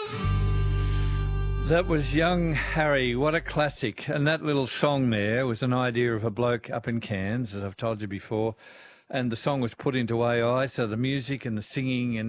That was Young Harry. What a classic. And that little song there was an idea of a bloke up in Cairns, as I've told you before. And the song was put into AI, so the music and the singing and